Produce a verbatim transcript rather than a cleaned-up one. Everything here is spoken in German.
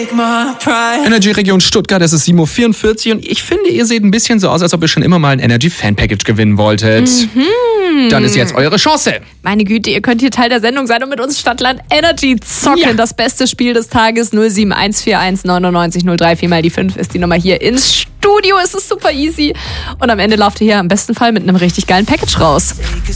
Energy Region Stuttgart, es ist sieben Uhr vierundvierzig und ich finde, ihr seht ein bisschen so aus, als ob ihr schon immer mal ein Energy Fan Package gewinnen wolltet. Mhm. Dann ist jetzt eure Chance. Meine Güte, ihr könnt hier Teil der Sendung sein und mit uns Stadtland Energy zocken. Ja. Das beste Spiel des Tages. null sieben eins vier eins neunundneunzig null drei, vier mal die fünf ist die Nummer hier ins Studio. Es ist super easy. Und am Ende lauft ihr hier im besten Fall mit einem richtig geilen Package raus.